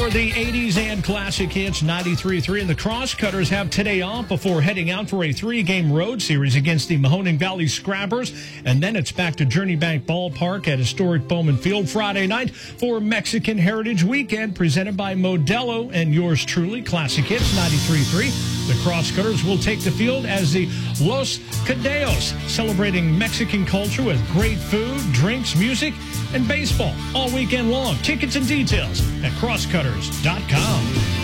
For the 80s and classic hits, 93.3, and the Crosscutters have today off before heading out for a 3-game road series against the Mahoning Valley Scrappers. And then it's back to Journey Bank Ballpark at historic Bowman Field Friday night for Mexican Heritage Weekend, presented by Modelo and yours truly, Classic Hits 93.3. The Crosscutters will take the field as the Los Cadeos, celebrating Mexican culture with great food, drinks, music, and baseball all weekend long. Tickets and details at crosscutters.com.